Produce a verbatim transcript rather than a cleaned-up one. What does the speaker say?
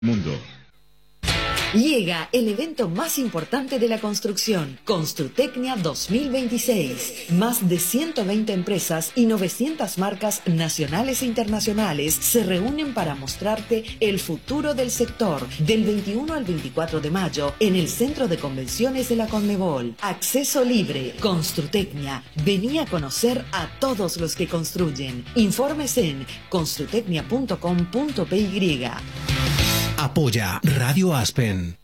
Mundo. Llega el evento más importante de la construcción, Construtecnia dos mil veintiséis. Más de ciento veinte empresas y novecientas marcas nacionales e internacionales se reúnen para mostrarte el futuro del sector del veintiuno al veinticuatro de mayo en el Centro de Convenciones de la Conmebol. Acceso libre. Construtecnia. Vení a conocer a todos los que construyen. Informes en construtecnia punto com punto p y. Apoya Radio Aspen.